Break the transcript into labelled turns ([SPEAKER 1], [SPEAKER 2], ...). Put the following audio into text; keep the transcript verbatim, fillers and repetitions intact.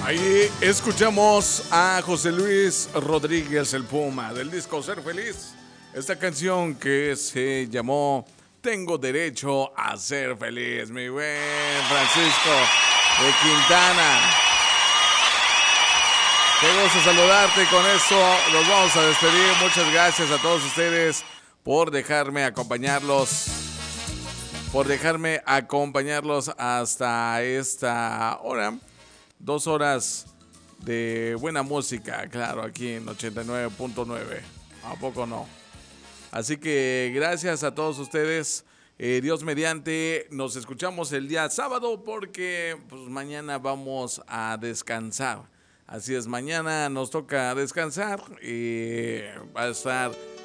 [SPEAKER 1] Ahí escuchamos a José Luis Rodríguez, el Puma, del disco Ser Feliz. Esta canción que se llamó Tengo Derecho a Ser Feliz, mi buen Francisco de Quintana. Qué gusto saludarte, y con esto nos vamos a despedir. Muchas gracias a todos ustedes por dejarme acompañarlos, por dejarme acompañarlos hasta esta hora. Dos horas de buena música, claro, aquí en ochenta y nueve punto nueve. ¿A poco no? Así que gracias a todos ustedes. Eh, Dios mediante, nos escuchamos el día sábado porque pues, mañana vamos a descansar. Así es, mañana nos toca descansar y va a estar